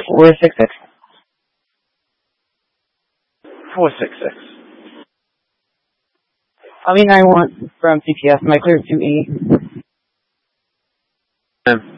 466. 466. Omni 911 from CPS. Am I clear to E?